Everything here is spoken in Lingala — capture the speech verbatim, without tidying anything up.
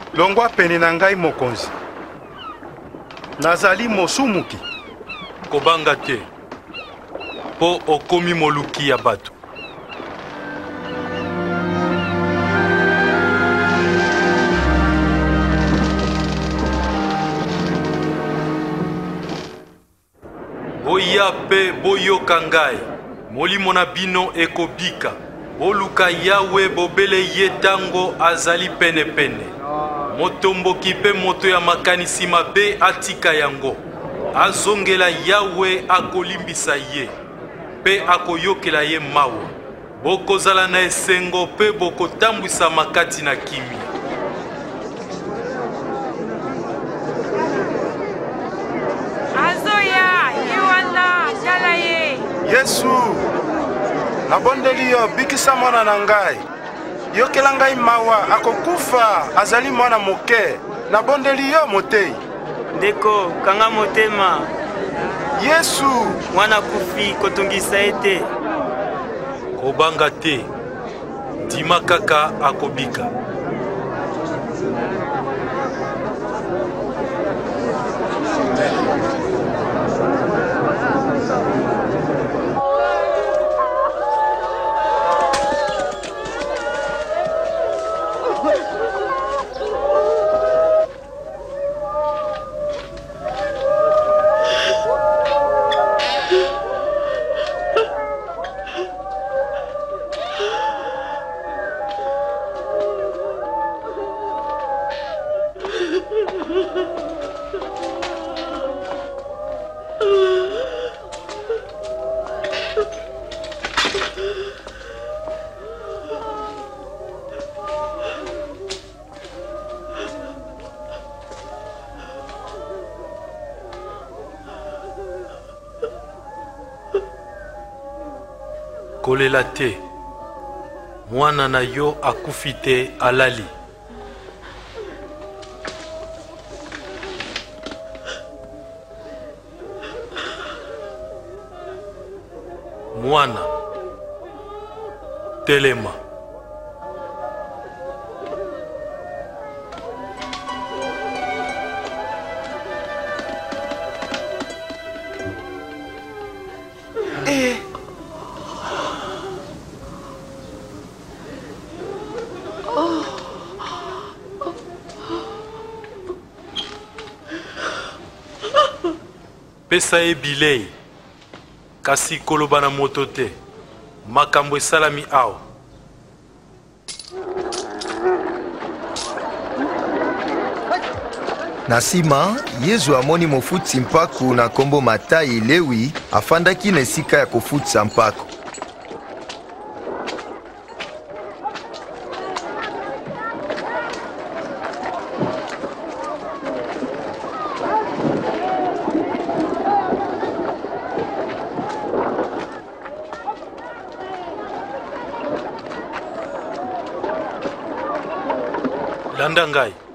longwa pene na ngai mokonzi. Nazali mosumuki. Kobanga te. Po okomi moluki ya bato. Boya pe boyoka ngai. Molimo na bino ekobika. Boluka Yawe bobele ye tango azali pene pene. Motomboki pe moto ya makanisi mabe atika yango. Azongela Yawe akolimbisa ye. Pe akoyokela ye mawa. Bokozala na esengo pe bokotambwisa makati na kimi. Azoya, Iwana, Jalaye. Yesu, nabondeli yo bikisa mwana na ngai. Yokela ngai mawa akokufa azali mwana moke. Nabondeli yo motei. Ndeko, kanga motema. Yesu, mwana kufi kotungisa ete. Kobanga te. Dima kaka akobika. Kolela te. Mwana na yo akufi te alali. Mwana telema. Eh. Pesa e bilei. Kasi koloba na moto te. Makambo esalami awa. Na nsima, Yezu amoni mofutisi mpaku na kombo Matayi Lewi afandaki na esika ya kofutisa mpaku. Landa ngai.